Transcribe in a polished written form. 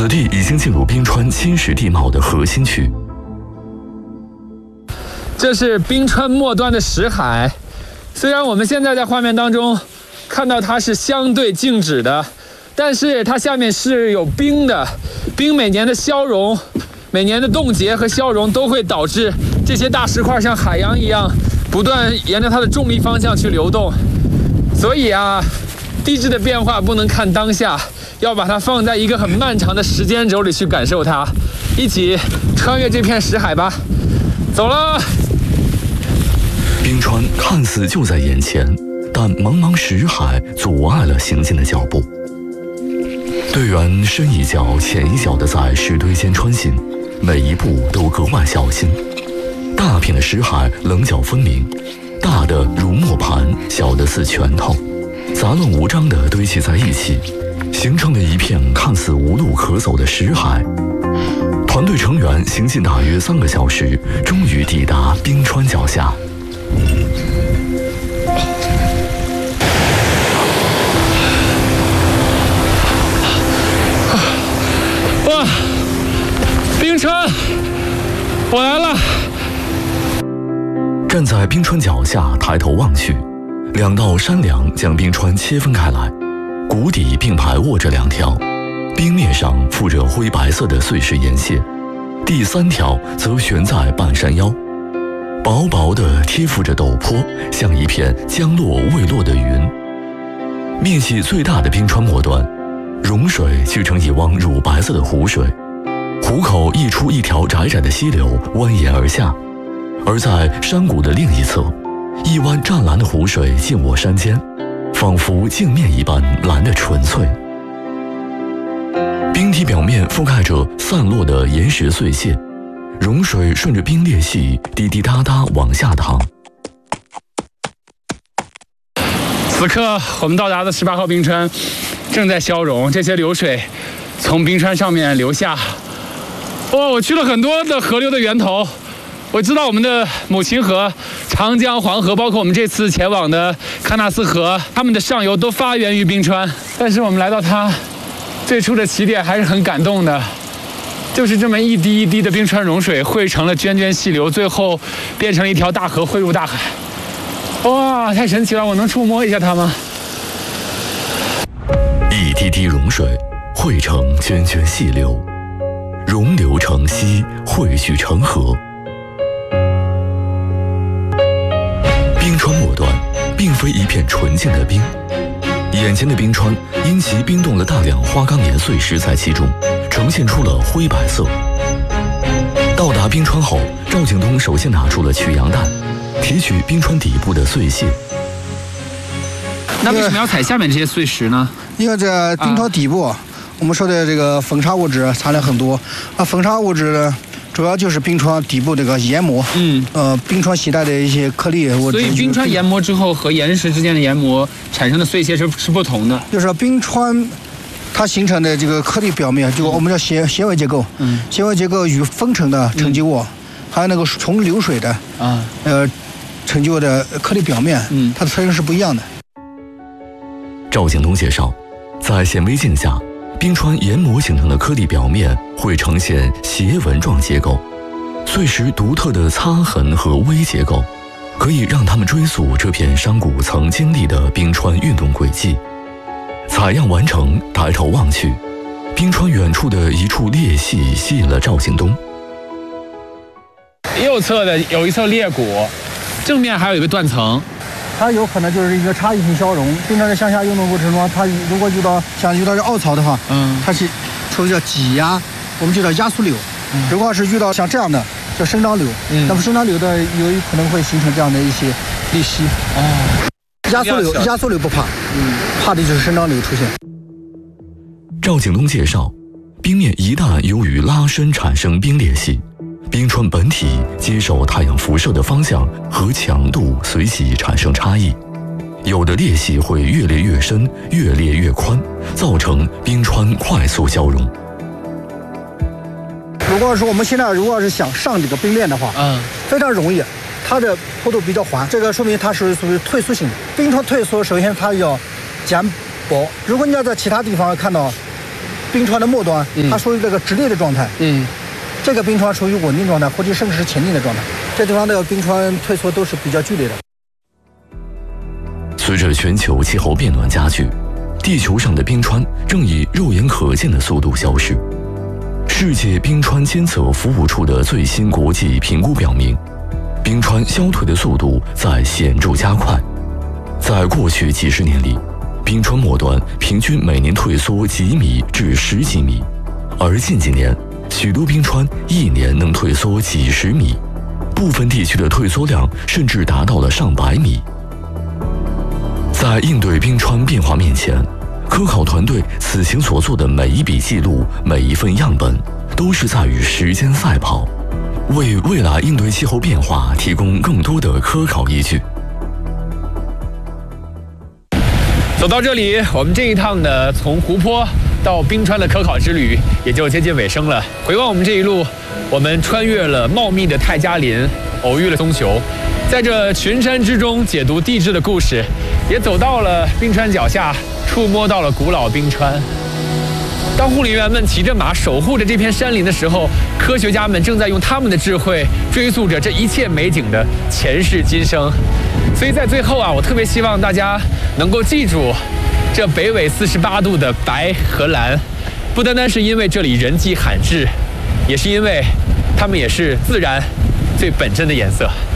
此地已经进入冰川侵蚀地貌的核心区。 这是冰川末端的石海，虽然我们现在在画面当中看到它是相对静止的，但是它下面是有冰的。冰每年的消融、每年的冻结和消融都会导致这些大石块像海洋一样不断沿着它的重力方向去流动。所以啊，地质的变化不能看当下，要把它放在一个很漫长的时间轴里去感受它。一起穿越这片石海吧，走了。 冰川看似就在眼前，但茫茫石海阻碍了行进的脚步。队员深一脚浅一脚地在石堆间穿行，每一步都格外小心。大片的石海棱角分明，大的如磨盘，小的似拳头，杂乱无章地堆砌在一起，形成了一片看似无路可走的石海。团队成员行进大约3个小时，终于抵达冰川脚下。 哇，冰川，我来了！ 站在冰川脚下，抬头望去，2道山梁将冰川切分开来，谷底并排卧着2条，冰面上附着灰白色的碎石岩屑，第3条则悬在半山腰，薄薄的贴附着陡坡，像一片将落未落的云。面积最大的冰川末端，融水聚成一汪乳白色的湖水，湖口溢出一条窄窄的溪流，蜿蜒而下。而在山谷的另一侧，一湾湛蓝的湖水浸没山间，仿佛镜面一般蓝得纯粹。冰体表面覆盖着散落的岩石碎屑，融水顺着冰裂隙滴滴答答往下淌。 此刻我们到达的18号冰川正在消融，这些流水从冰川上面流下。哇，我去了很多的河流的源头，我知道我们的母亲河、长江、黄河，包括我们这次前往的喀纳斯河，它们的上游都发源于冰川。但是我们来到它最初的起点还是很感动的，就是这么一滴一滴的冰川融水汇成了涓涓细流，最后变成了一条大河汇入大海。哇，太神奇了！我能触摸一下它吗？ 一滴滴融水汇成涓涓细流，溶流成溪，汇聚成河。冰川末端并非一片纯净的冰，眼前的冰川因其冰冻了大量花岗岩碎石在其中，呈现出了灰白色。到达冰川后，赵景东首先拿出了取样弹，提取冰川底部的碎屑。 那为什么要采下面这些碎石呢？ 因为这冰川底部，我们说的这个风沙物质含量很多。风沙物质呢，主要就是冰川底部这个研磨，冰川携带的一些颗粒物质。 所以冰川研磨之后和岩石之间的研磨产生的碎屑是不同的。 就是冰川它形成的这个颗粒表面，就我们叫纤维结构，纤维结构与风尘的沉积物，还有那个从流水的沉积物的颗粒表面，它的特征是不一样的。 赵景东介绍，在显微镜下，冰川研磨形成的颗粒表面会呈现斜纹状结构，碎石独特的擦痕和微结构，可以让他们追溯这片山谷曾经历的冰川运动轨迹。采样完成，抬头望去，冰川远处的一处裂隙吸引了赵景东。 右侧的有一侧裂谷，正面还有一个断层。 它有可能就是一个差异性消融。冰川的向下运动过程中，它如果遇到这凹槽的话，它是属于叫挤压，我们就叫压缩流。如果是遇到像这样的叫生长流，那么生长流的有可能会形成这样的一些裂隙。压缩流不怕，怕的就是生长流出现。 赵景东介绍，冰面一旦由于拉伸产生冰裂隙，冰川本体接受太阳辐射的方向和强度随即产生差异，有的裂隙会越裂越深，越裂越宽，造成冰川快速消融。 如果说我们现在是想上这个冰链的话，非常容易，它的坡度比较缓，这个说明它是属于退缩性的。冰川退缩，首先它要减薄。如果你要在其他地方看到冰川的末端，它属于这个直立的状态。这个冰川属于稳定状态，或者甚至是前进的状态。这地方的冰川退缩都是比较剧烈的。 随着全球气候变暖加剧，地球上的冰川正以肉眼可见的速度消失。世界冰川监测服务处的最新国际评估表明，冰川消退的速度在显著加快。在过去几十年里，冰川末端平均每年退缩几米至10几米，而近几年，许多冰川一年能退缩几十米，部分地区的退缩量甚至达到了上百米。在应对冰川变化面前，科考团队此前所做的每一笔记录、每一份样本，都是在与时间赛跑，为未来应对气候变化提供更多的科考依据。 走到这里，我们这一趟的从湖泊到冰川的科考之旅也就接近尾声了。回望我们这一路，我们穿越了茂密的泰加林，偶遇了棕熊，在这群山之中解读地质的故事，也走到了冰川脚下，触摸到了古老冰川。当护林员们骑着马守护着这片山林的时候，科学家们正在用他们的智慧追溯着这一切美景的前世今生。所以在最后啊，我特别希望大家能够记住这北纬48度的白和蓝，不单单是因为这里人迹罕至，也是因为它们也是自然最本真的颜色。